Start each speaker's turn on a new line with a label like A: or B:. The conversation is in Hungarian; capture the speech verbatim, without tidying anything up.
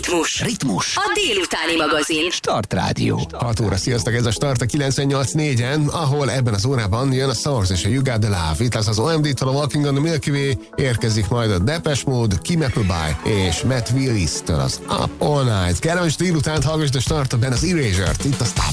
A: Ritmus.
B: Ritmus.
A: A délutáni magazin.
B: Start Rádió.
C: hat óra, sziasztok, ez a Start a kilencvennyolc négyen, ahol ebben az órában jön a Source és a You Got The Love. Itt lesz az o em dé-től a Walking on the Milky Way, érkezik majd a Depeche Mode, Kim Appleby és Matt Willis-től az Up All Night. Kellemes délutánt, hallgass a Startban az Erasure-t, itt a Stop.